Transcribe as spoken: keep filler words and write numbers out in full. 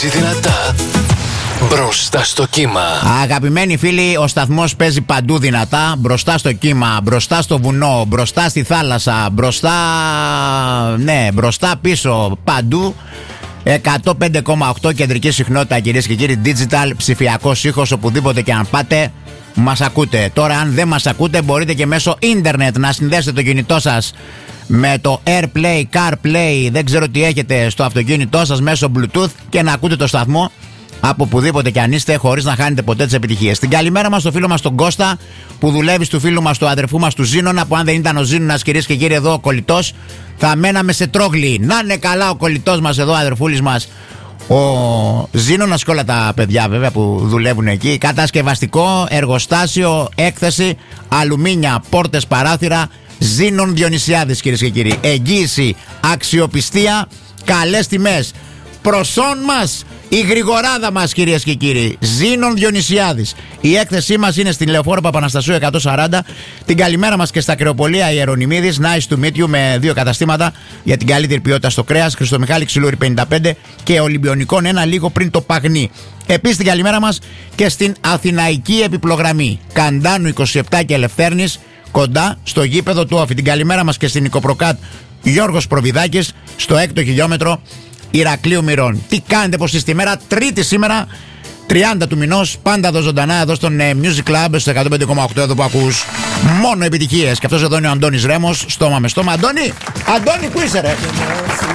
Δυνατά μπροστά στο κύμα. Αγαπημένοι φίλοι, ο σταθμός παίζει παντού δυνατά. Μπροστά στο κύμα, μπροστά στο βουνό, μπροστά στη θάλασσα, μπροστά, ναι, μπροστά πίσω, παντού. εκατό πέντε κόμμα οκτώ κεντρική συχνότητα, κυρίες και κύριοι, digital, ψηφιακός ήχος, οπουδήποτε και αν πάτε μας ακούτε. Τώρα αν δεν μας ακούτε μπορείτε και μέσω ίντερνετ να συνδέσετε το κινητό σας με το AirPlay, CarPlay, δεν ξέρω τι έχετε στο αυτοκίνητό σας, μέσω Bluetooth, και να ακούτε το σταθμό από οπουδήποτε και αν είστε, χωρίς να χάνετε ποτέ τις επιτυχίες. Την καλημέρα μας στο φίλο μας τον Κώστα, που δουλεύει στο φίλου μας, του αδερφού μας του Ζήνονα, που αν δεν ήταν ο Ζήνωνας, κυρίες και κύριοι, εδώ ο κολλητός, θα μέναμε σε τρόγλι. Να είναι καλά ο κολλητός μας εδώ, αδερφούλης μας, ο Ζήνωνας, και όλα τα παιδιά βέβαια που δουλεύουν εκεί. Κατασκευαστικό, εργοστάσιο, έκθεση, αλουμίνια, πόρτες, παράθυρα. Ζήνων Διονυσιάδης, κυρίες και κύριοι. Εγγύηση, αξιοπιστία, καλές τιμές. Προσόν μας, η γρηγοράδα μας, κυρίες και κύριοι. Ζήνων Διονυσιάδης. Η έκθεσή μας είναι στην Λεωφόρο Παπαναστασίου εκατόν σαράντα. Την καλημέρα μας και στα Κρεοπολία Ιερονιμίδης. Nice to meet you, με δύο καταστήματα για την καλύτερη ποιότητα στο κρέας. Χριστομιχάλη Ξυλούρη πενήντα πέντε και Ολυμπιονικών ένα, λίγο πριν το Παγνί. Επίσης την καλημέρα μας και στην Αθηναϊκή Επιπλογραμμή Καντάνου είκοσι επτά και Ελευθέρνης, κοντά στο γήπεδο του Όφη. Την καλημέρα μας και στην Νικοπροκάτ Γιώργος Προβιδάκης, στο έκτο χιλιόμετρο Ηρακλείου Μυρών. Τι κάνετε, πως είστε? Μέρα Τρίτη σήμερα, τριάντα του μηνός, πάντα εδώ ζωντανά, εδώ στον ε, Music Club, στο εκατό πέντε κόμμα οκτώ, εδώ που ακούς μόνο επιτυχίες. Και αυτός εδώ είναι ο Αντώνης Ρέμος, στόμα με στόμα. Αντώνη, Αντώνη, πού είσαι ρε?